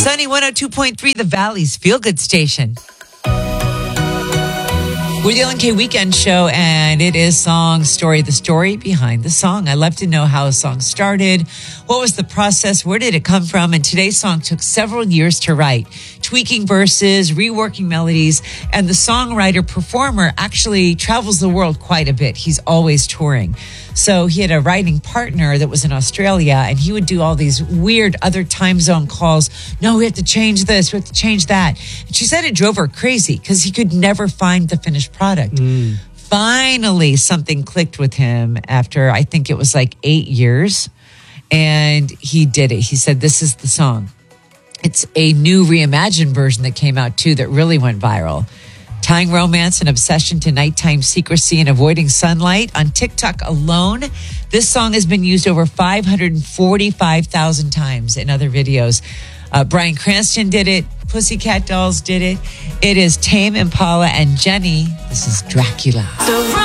Sunny 102.3, the Valley's Feel Good Station. We're the LNK Weekend Show, and it is Song Story, the story behind the song. I love to know how a song started. What was the process? Where did it come from? And today's song took several years to write, tweaking verses, reworking melodies, and the songwriter-performer actually travels the world quite a bit. He's always touring. So he had a writing partner that was in Australia, and he would do all these weird other time zone calls. No, we have to change this. We have to change that. And she said it drove her crazy because he could never find the finished product. Finally, something clicked with him after, I think it was like 8 years, and he did it. He said, this is the song. It's a new reimagined version that came out too that really went viral. Tying romance and obsession to nighttime secrecy and avoiding sunlight. On TikTok alone, this song has been used over 545,000 times in other videos. Bryan Cranston did it. Pussycat Dolls did it. It is Tame Impala and Jenny. This is Dracula.